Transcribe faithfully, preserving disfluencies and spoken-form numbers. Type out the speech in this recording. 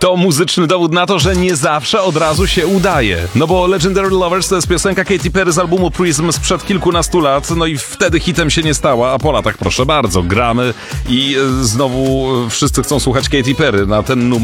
To muzyczny dowód na to, że nie zawsze od razu się udaje. No bo Legendary Lovers to jest piosenka Katy Perry z albumu Prism sprzed kilkunastu lat, no i wtedy hitem się nie stała, a po latach proszę bardzo, gramy i znowu wszyscy chcą słuchać Katy Perry na ten numer.